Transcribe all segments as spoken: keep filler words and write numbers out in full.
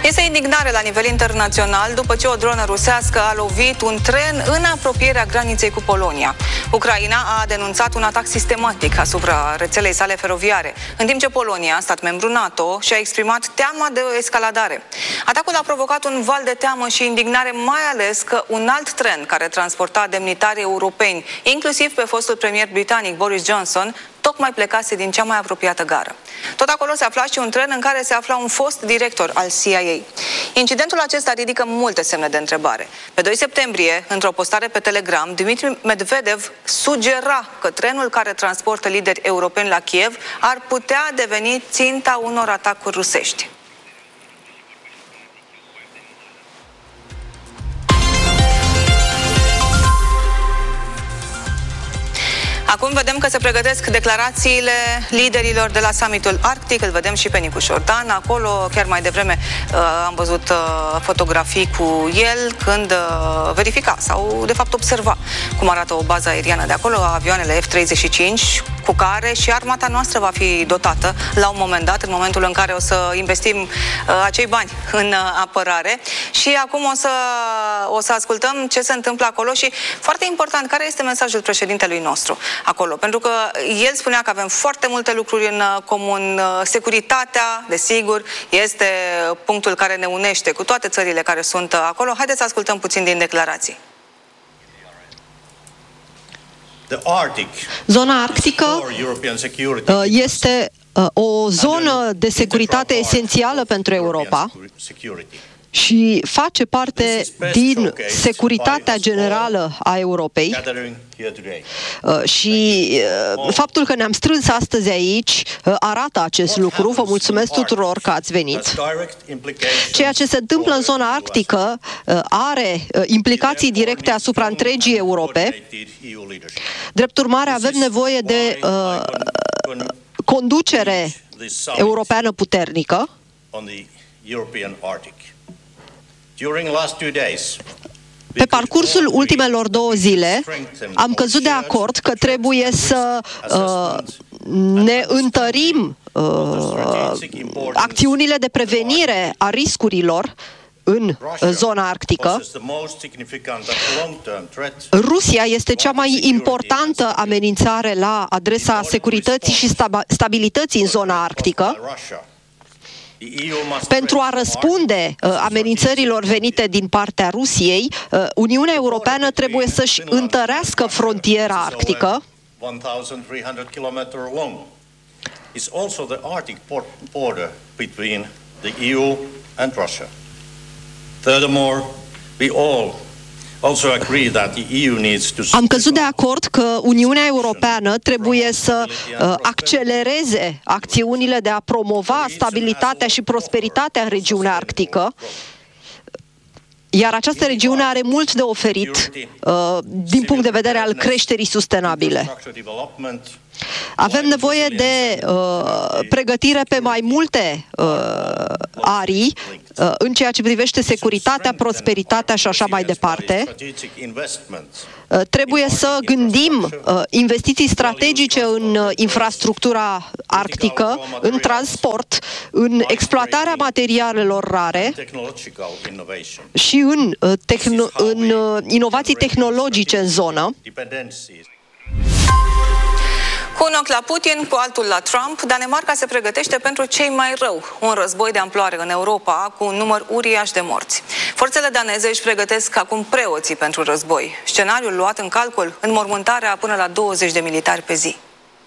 Este indignare la nivel internațional după ce o dronă rusească a lovit un tren în apropierea graniței cu Polonia. Ucraina a denunțat un atac sistematic asupra rețelei sale feroviare, în timp ce Polonia, stat membru NATO, și-a exprimat teama de o escaladare. Atacul a provocat un val de teamă și indignare, mai ales că un alt tren care transporta demnitari europeni, inclusiv pe fostul premier britanic Boris Johnson, tocmai plecase din cea mai apropiată gară. Tot acolo se afla și un tren în care se afla un fost director al C I A. Incidentul acesta ridică multe semne de întrebare. Pe doi septembrie, într-o postare pe Telegram, Dmitry Medvedev sugera că trenul care transportă lideri europeni la Kiev ar putea deveni ținta unor atacuri rusești. Acum vedem că se pregătesc declarațiile liderilor de la summitul Arctic. Îl vedem și pe Nicu Șordan acolo. Chiar mai devreme uh, am văzut uh, fotografii cu el când uh, verifica sau de fapt observa cum arată o bază aeriană de acolo, avioanele F treizeci și cinci, cu care și armata noastră va fi dotată la un moment dat, în momentul în care o să investim uh, acei bani în uh, apărare. Și acum o să, o să ascultăm ce se întâmplă acolo și, foarte important, care este mesajul președintelui nostru acolo, pentru că el spunea că avem foarte multe lucruri în comun. Securitatea, desigur, este punctul care ne unește cu toate țările care sunt acolo. Haideți să ascultăm puțin din declarații. Zona arctică este o zonă de securitate esențială pentru Europa și face parte din securitatea generală a Europei. Și faptul că ne-am strâns astăzi aici arată acest lucru. Vă mulțumesc tuturor că ați venit. Ceea ce se întâmplă în zona arctică are implicații directe asupra întregii Europe. Drept urmare, avem nevoie de uh, conducere europeană puternică. Pe parcursul ultimelor două zile am căzut de acord că trebuie să uh, ne întărim uh, acțiunile de prevenire a riscurilor în zona arctică. Rusia este cea mai importantă amenințare la adresa securității și stabilității în zona arctică. Pentru a răspunde uh, amenințărilor venite din partea Rusiei, uh, Uniunea Europeană trebuie să-și întărească frontiera arctică. Am căzut de acord că Uniunea Europeană trebuie să uh, accelereze acțiunile de a promova stabilitatea și prosperitatea în regiunea arctică, iar această regiune are mult de oferit uh, din punct de vedere al creșterii sustenabile. Avem nevoie de uh, pregătire pe mai multe uh, arii uh, în ceea ce privește securitatea, prosperitatea și așa mai departe. Uh, trebuie să gândim uh, investiții strategice în uh, infrastructura arctică, în transport, în exploatarea materialelor rare și în, uh, tehn- în uh, inovații tehnologice în zonă. Cu un ochi la Putin, cu altul la Trump, Danemarca se pregătește pentru cei mai rău, un război de amploare în Europa, cu un număr uriaș de morți. Forțele daneze își pregătesc acum preoții pentru război. Scenariul luat în calcul, înmormântarea până la douăzeci de militari pe zi.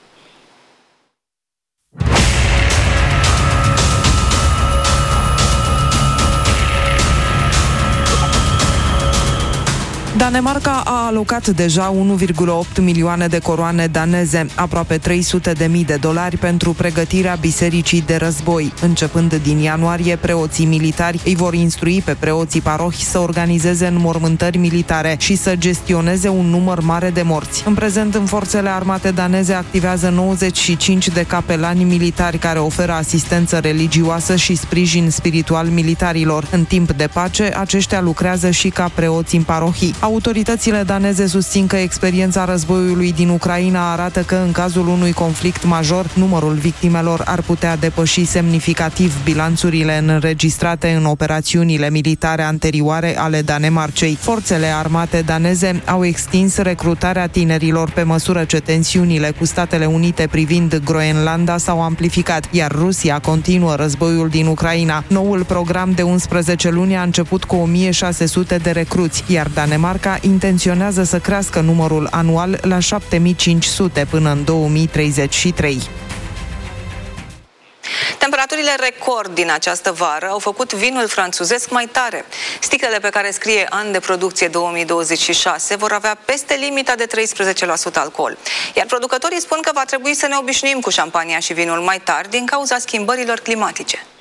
Danemarca a alocat deja unu virgulă opt milioane de coroane daneze, aproape trei sute de mii de dolari pentru pregătirea bisericii de război. Începând din ianuarie, preoții militari îi vor instrui pe preoții parohi să organizeze înmormântări militare și să gestioneze un număr mare de morți. În prezent, în forțele armate daneze activează nouăzeci și cinci de capelani militari care oferă asistență religioasă și sprijin spiritual militarilor. În timp de pace, aceștia lucrează și ca preoți în parohii. Au Autoritățile daneze susțin că experiența războiului din Ucraina arată că în cazul unui conflict major, numărul victimelor ar putea depăși semnificativ bilanțurile înregistrate în operațiunile militare anterioare ale Danemarcei. Forțele armate daneze au extins recrutarea tinerilor pe măsură ce tensiunile cu Statele Unite privind Groenlanda s-au amplificat, iar Rusia continuă războiul din Ucraina. Noul program de unsprezece luni a început cu o mie șase sute de recruți, iar Danemarca intenționează să crească numărul anual la șapte mii cinci sute până în două mii treizeci și trei. Temperaturile record din această vară au făcut vinul franțuzesc mai tare. Sticlele pe care scrie an de producție două mii douăzeci și șase vor avea peste limita de treisprezece la sută alcool. Iar producătorii spun că va trebui să ne obișnuim cu șampania și vinul mai tari din cauza schimbărilor climatice.